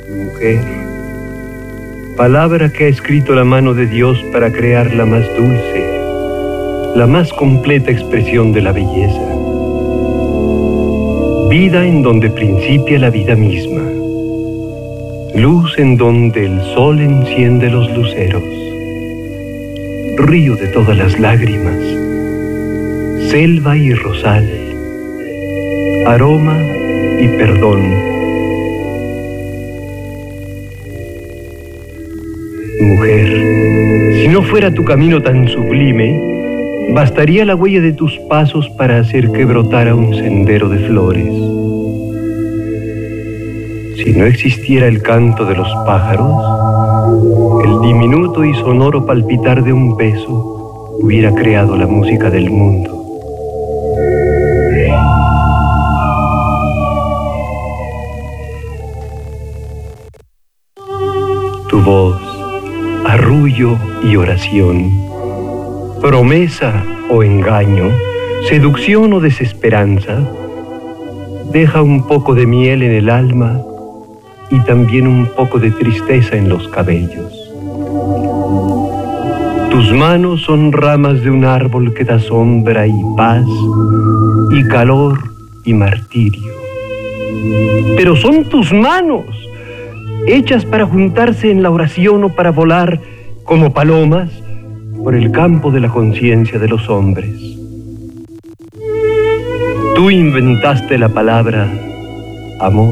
Mujer, palabra que ha escrito la mano de Dios para crear la más dulce, la más completa expresión de la belleza. Vida en donde principia la vida misma. Luz en donde el sol enciende los luceros. Río de todas las lágrimas. Selva y rosal. Aroma y perdón. Mujer, si no fuera tu camino tan sublime, bastaría la huella de tus pasos para hacer que brotara un sendero de flores. Si no existiera el canto de los pájaros, el diminuto y sonoro palpitar de un beso hubiera creado la música del mundo. Tu voz, arrullo y oración, promesa o engaño, seducción o desesperanza, deja un poco de miel en el alma y también un poco de tristeza en los cabellos. Tus manos son ramas de un árbol que da sombra y paz, y calor y martirio. Pero son tus manos, hechas para juntarse en la oración o para volar como palomas por el campo de la conciencia de los hombres. Tú inventaste la palabra amor,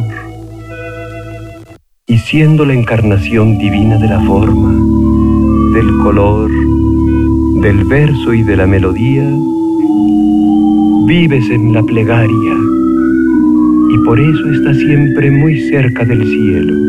y siendo la encarnación divina de la forma, del color, del verso y de la melodía, vives en la plegaria y por eso estás siempre muy cerca del cielo.